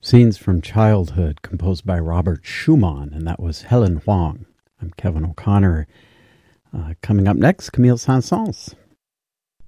Scenes from Childhood, composed by Robert Schumann, and that was Helen Huang. I'm Kevin O'Connor. Coming up next, Camille Saint-Saëns.